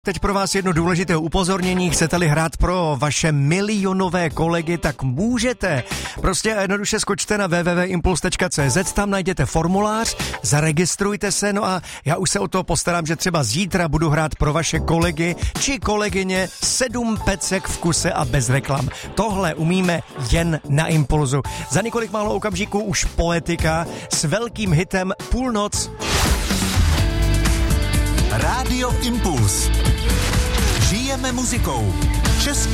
teď pro vás jedno důležité upozornění. Chcete-li hrát pro vaše milionové kolegy, tak můžete. Prostě jednoduše skočte na www.impuls.cz, tam najděte formulář, zaregistrujte se, no a já už se o to postarám, že třeba zítra budu hrát pro vaše kolegy či kolegyně 7 pecek v kuse a bez reklam. Tohle umíme jen na Impulzu. Za několik málo okamžiků už Poetika s velkým hitem Půlnoc. Rádio Impuls. Žijeme muzikou. Český